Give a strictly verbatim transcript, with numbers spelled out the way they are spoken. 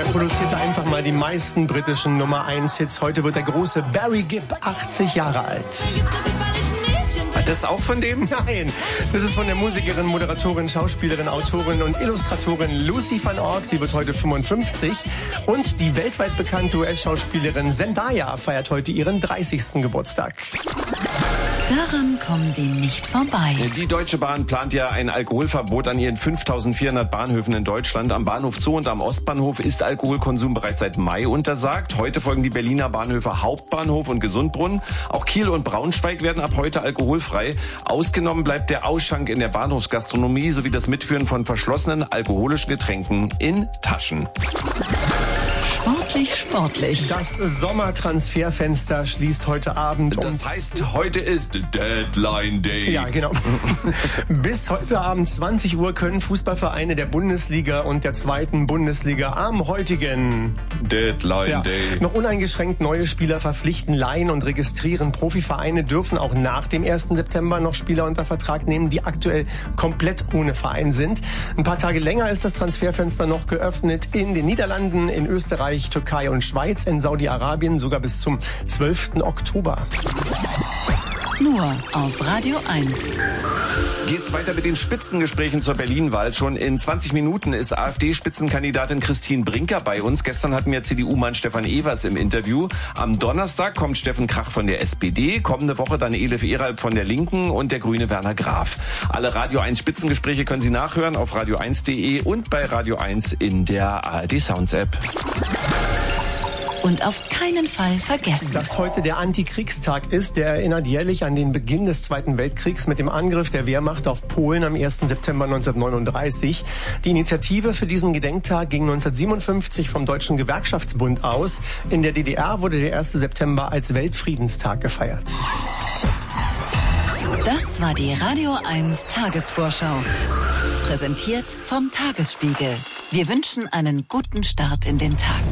produzierte einfach mal die meisten britischen Nummer eins Hits. Heute wird der große Barry Gibb achtzig Jahre alt. Hat das auch von dem? Nein, das ist von der Musikerin, Moderatorin, Schauspielerin, Autorin und Illustratorin Lucy van Ork, die wird heute fünfundfünfzig. Und die weltweit bekannte U S-Schauspielerin Zendaya feiert heute ihren dreißigsten Geburtstag. Daran kommen Sie nicht vorbei. Die Deutsche Bahn plant ja ein Alkoholverbot an ihren fünftausendvierhundert Bahnhöfen in Deutschland. Am Bahnhof Zoo und am Ostbahnhof ist Alkoholkonsum bereits seit Mai untersagt. Heute folgen die Berliner Bahnhöfe Hauptbahnhof und Gesundbrunnen. Auch Kiel und Braunschweig werden ab heute alkoholfrei. Ausgenommen bleibt der Ausschank in der Bahnhofsgastronomie sowie das Mitführen von verschlossenen alkoholischen Getränken in Taschen. Sportlich, sportlich. Das Sommertransferfenster schließt heute Abend. Das heißt, heute ist Deadline Day. Ja, genau. Bis heute Abend zwanzig Uhr können Fußballvereine der Bundesliga und der zweiten Bundesliga am heutigen Deadline ja, Day noch uneingeschränkt neue Spieler verpflichten, leihen und registrieren. Profivereine dürfen auch nach dem ersten September noch Spieler unter Vertrag nehmen, die aktuell komplett ohne Verein sind. Ein paar Tage länger ist das Transferfenster noch geöffnet in den Niederlanden, in Österreich, Türkei und Schweiz, in Saudi-Arabien sogar bis zum zwölften Oktober. Nur auf Radio eins. Geht's weiter mit den Spitzengesprächen zur Berlin-Wahl. Schon in zwanzig Minuten ist AfD-Spitzenkandidatin Christine Brinker bei uns. Gestern hatten wir C D U-Mann Stefan Evers im Interview. Am Donnerstag kommt Steffen Krach von der S P D. Kommende Woche dann Elif Eralb von der Linken und der Grüne Werner Graf. Alle Radio eins Spitzengespräche können Sie nachhören auf radio eins punkt de und bei Radio eins in der A R D Sounds App. Und auf keinen Fall vergessen, dass heute der Antikriegstag ist. Der erinnert jährlich an den Beginn des Zweiten Weltkriegs mit dem Angriff der Wehrmacht auf Polen am ersten September neunzehnhundertneununddreißig. Die Initiative für diesen Gedenktag ging neunzehnhundertsiebenundfünfzig vom Deutschen Gewerkschaftsbund aus. In der D D R wurde der erste September als Weltfriedenstag gefeiert. Das war die Radio eins Tagesvorschau. Präsentiert vom Tagesspiegel. Wir wünschen einen guten Start in den Tag.